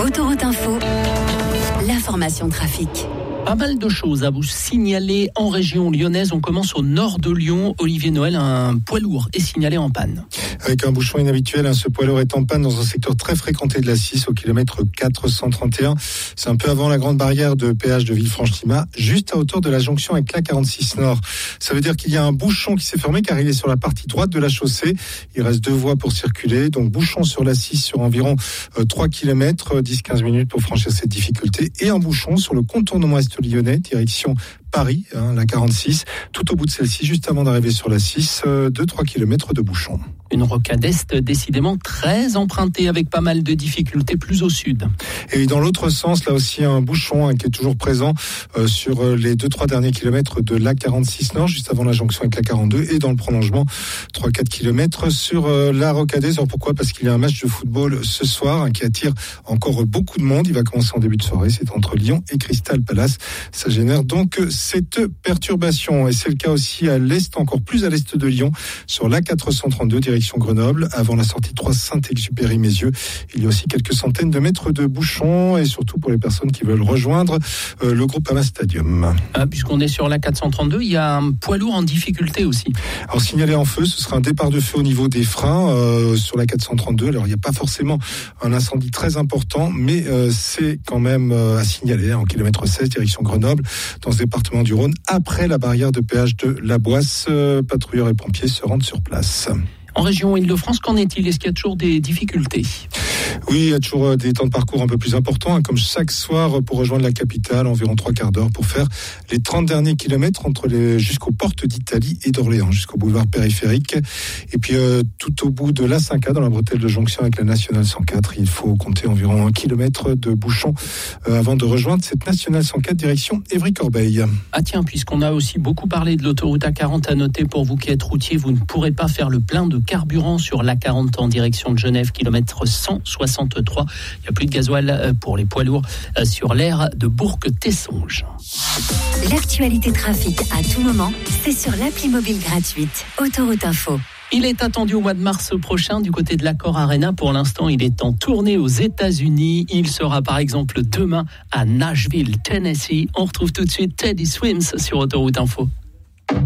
Autoroute Info, l'information trafic. Pas mal de choses à vous signaler en région lyonnaise. On commence au nord de Lyon. Olivier Noël, un poids lourd est signalé en panne. Avec un bouchon inhabituel, ce poids lourd est en panne dans un secteur très fréquenté de la 6 au kilomètre 431. C'est un peu avant la grande barrière de péage de Villefranche-Lima, juste à hauteur de la jonction avec la 46 Nord. Ça veut dire qu'il y a un bouchon qui s'est fermé car il est sur la partie droite de la chaussée. Il reste 2 voies pour circuler. Donc bouchon sur la 6 sur environ 3 km, 10-15 minutes pour franchir cette difficulté. Et un bouchon sur le contournement est lyonnais, direction Paris, la 46, tout au bout de celle-ci, juste avant d'arriver sur la 6, 2-3 km de bouchons. Une rocade est décidément très empruntée avec pas mal de difficultés plus au sud. Et dans l'autre sens, là aussi un bouchon qui est toujours présent sur les 2-3 derniers kilomètres de la 46 Nord, juste avant la jonction avec la 42 et dans le prolongement 3-4 kilomètres sur la rocade. Alors pourquoi ? Parce qu'il y a un match de football ce soir qui attire encore beaucoup de monde. Il va commencer en début de soirée, c'est entre Lyon et Crystal Palace. Ça génère donc cette perturbation et c'est le cas aussi à l'est, encore plus à l'est de Lyon, sur la 432 direction Grenoble, avant la sortie 3 Saint-Exupéry-Mézieux. Il y a aussi quelques centaines de mètres de bouchons et surtout pour les personnes qui veulent rejoindre le Groupama Stadium. Puisqu'on est sur la 432, il y a un poids lourd en difficulté aussi. Alors signalé en feu, ce sera un départ de feu au niveau des freins sur la 432. Alors il n'y a pas forcément un incendie très important, mais c'est quand même à signaler en kilomètre 16 direction Grenoble, dans ce département du Rhône, après la barrière de péage de La Boisse. Patrouilleurs et pompiers se rendent sur place. En région Île-de-France, qu'en est-il ? Est-ce qu'il y a toujours des difficultés ? Oui, il y a toujours des temps de parcours un peu plus importants, comme chaque soir pour rejoindre la capitale, environ 3 quarts d'heure pour faire les 30 derniers kilomètres jusqu'aux portes d'Italie et d'Orléans, jusqu'au boulevard périphérique. Et puis tout au bout de l'A5A, dans la bretelle de jonction avec la nationale 104, il faut compter environ 1 kilomètre de bouchon avant de rejoindre cette nationale 104 direction Évry-Corbeil. Ah tiens, puisqu'on a aussi beaucoup parlé de l'autoroute A40, à noter pour vous qui êtes routier, vous ne pourrez pas faire le plein de carburant sur l'A40 en direction de Genève, kilomètre 163. Il n'y a plus de gasoil pour les poids lourds sur l'aire de Bourg-Tessonges. L'actualité trafic à tout moment, c'est sur l'appli mobile gratuite Autoroute Info. Il est attendu au mois de mars prochain du côté de l'Accor Arena. Pour l'instant, il est en tournée aux États-Unis. Il sera par exemple demain à Nashville, Tennessee. On retrouve tout de suite Teddy Swims sur Autoroute Info.